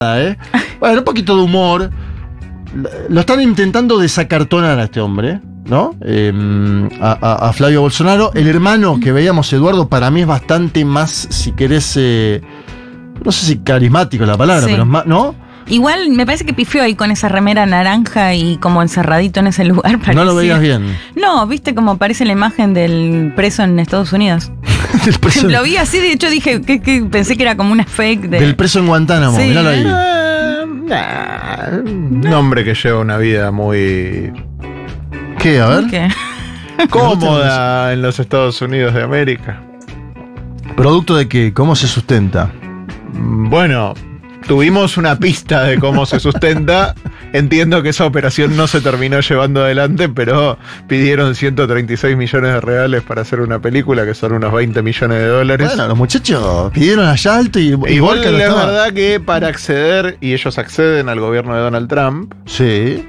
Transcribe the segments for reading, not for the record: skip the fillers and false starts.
Bueno, un poquito de humor. Lo están intentando desacartonar a este hombre, ¿no? A Flavio Bolsonaro. El hermano que veíamos, Eduardo, para mí es bastante más, si querés, no sé si carismático es la palabra, Sí. pero es más, ¿no? Igual me parece que pifió ahí con esa remera naranja y como encerradito en ese lugar. No lo parecía. veías bien. No, viste como parece la imagen del preso en Estados Unidos. Del preso, Lo vi así, de hecho dije que pensé que era como una fake del preso en Guantánamo, Sí, miralo ahí. Un hombre que lleva una vida muy ¿Qué? A ver. ¿Qué? cómoda en los Estados Unidos de América. ¿Producto de qué? ¿Cómo se sustenta? Bueno, tuvimos una pista de cómo se sustenta. Entiendo que esa operación no se terminó llevando adelante, pero pidieron 136 millones de reales para hacer una película, que son unos 20 millones de dólares. Bueno, los muchachos pidieron allá alto y Igual Volcker es estaba. verdad que para acceder, y ellos acceden al gobierno de Donald Trump, Sí.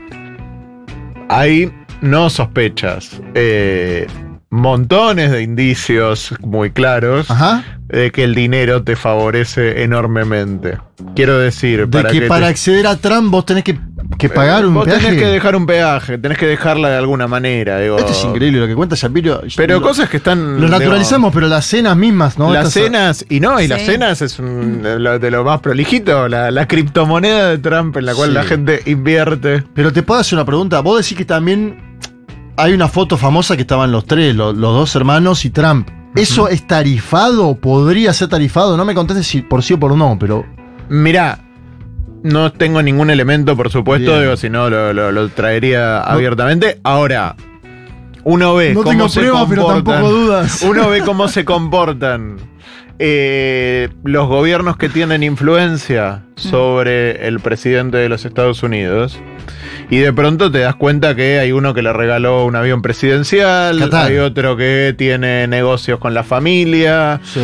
hay no sospechas, montones de indicios muy claros Ajá. de que el dinero te favorece enormemente. Quiero decir, De que para acceder a Trump vos tenés que pagar un vos peaje. tenés que dejar un peaje, tenés que dejarla de alguna manera. Digo. Esto es increíble lo que cuenta Shapiro. Pero cosas que están. Lo naturalizamos, pero las cenas mismas, ¿no? Las Estas- cenas, y Sí. las cenas es de lo más prolijito, la criptomoneda de Trump en la cual Sí. la gente invierte. Pero te puedo hacer una pregunta. Vos decís que también hay una foto famosa que estaban los tres, los dos hermanos y Trump. ¿Eso es tarifado? ¿Podría ser tarifado? No me contestes si por sí o por no, pero... Mirá, no tengo ningún elemento, por supuesto, Bien. digo, si no lo traería abiertamente. Ahora, uno ve No cómo tengo se pruebas, pero comportan. tampoco dudas. Uno ve cómo se comportan los gobiernos que tienen influencia sobre el presidente de los Estados Unidos. Y de pronto te das cuenta que hay uno que le regaló un avión presidencial, Qatar. hay otro que tiene negocios con la familia, Sí.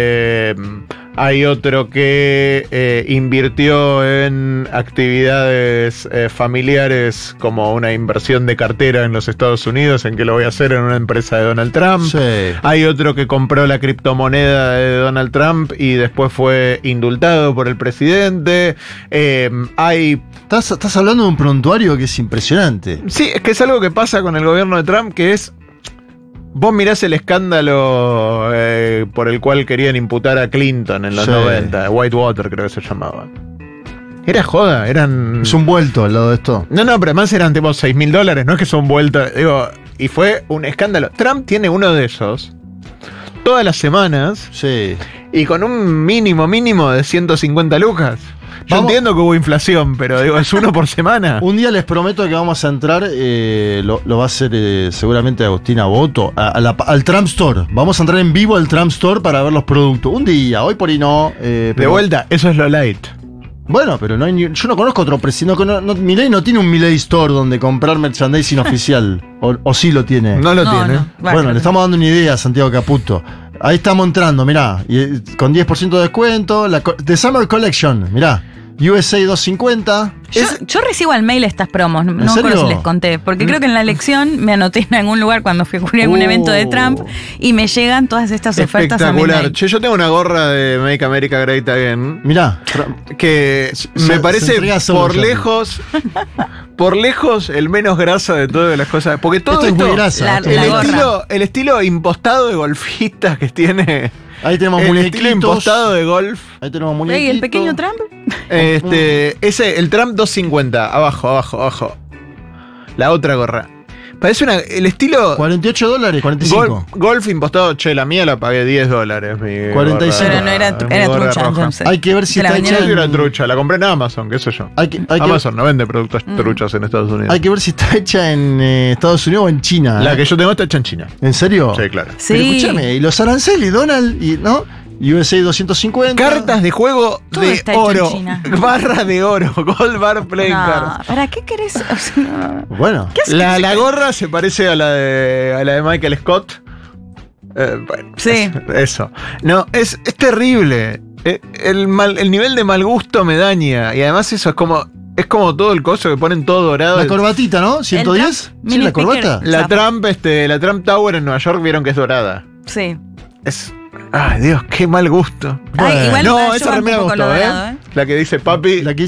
hay otro que invirtió en actividades familiares como una inversión de cartera en los Estados Unidos, en que lo voy a hacer en una empresa de Donald Trump. Sí. Hay otro que compró la criptomoneda de Donald Trump y después fue indultado por el presidente. Hay... Estás hablando de un prontuario que es impresionante. Sí, es que es algo que pasa con el gobierno de Trump, que es... Vos mirás el escándalo por el cual querían imputar a Clinton en los Sí. 90, Whitewater creo que se llamaba. Era joda, eran... Es un vuelto al lado de esto. No, pero además eran tipo $6.000, no es que son vueltas, digo, y fue un escándalo. Trump tiene uno de esos todas las semanas Sí. y con un mínimo de 150 lucas. Yo Vamos- entiendo que hubo inflación, pero digo, es uno por semana. Un día les prometo que vamos a entrar, lo va a hacer seguramente Agustina Boto, al Trump Store. Vamos a entrar en vivo al Trump Store para ver los productos. Un día, hoy por ahí no. De pero- vuelta, eso es lo light. Bueno, pero no hay yo no conozco otro presidente. Milei no tiene un Milei Store donde comprar merchandising oficial. O sí lo tiene. No lo tiene. no. Bueno, le estamos dando una idea a Santiago Caputo. Ahí estamos entrando, mirá. Con 10% de descuento. The Summer Collection, mirá. USA 250. Yo recibo al mail estas promos, no me serio? acuerdo si les conté, porque creo que en la elección me anoté en algún lugar cuando fui a cubrir algún evento de Trump y me llegan todas estas ofertas a mi Espectacular. mail. Che, yo tengo una gorra de Make America Great Again Mirá. que Se me parece entrega solo, por ya. lejos el menos grasa de todas las cosas. Porque todo Esto es muy grasa. La- esto es la muy gorra. grasa. el estilo impostado de golfistas que tiene. Ahí tenemos El muñequitos. estilo impostado de golf. Ahí tenemos ¿Y muñequitos. el pequeño Trump? El Trump 250. Abajo. La otra gorra. Parece el estilo $48, 45. golf impostado. Che, la mía la pagué $10. Mi 45. gorra, Pero no era, mi era gorra trucha, roja. entonces. Hay que ver si Se la está No hecha sé si vendieron. era trucha, la compré en Amazon, qué sé yo. Hay que Amazon no vende productos truchas en Estados Unidos. hay que ver si está hecha en Estados Unidos o en China. La que yo tengo está hecha en China. ¿En serio? Sí, claro. Pero Sí. escúchame, y los aranceles, Donald, ¿no? USA 250. Cartas de juego Todo de está hecho en oro. China. Barra de oro. Gold bar playing No, cards. ¿para qué querés? O sea, Bueno. ¿qué haces? La gorra se parece a la de Michael Scott. Bueno, Sí. Eso. No, es terrible. El nivel de mal gusto me daña. Y además eso es como todo el coso que ponen todo dorado. La corbatita, ¿no? 110. Sí, mini la corbata. speaker. La Trump Tower en Nueva York vieron que es dorada. Sí. Es Ay, Dios, qué mal gusto. Ay, igual No, yo esa banco remera un me poco lo gustó, dorado, La que dice papi. La que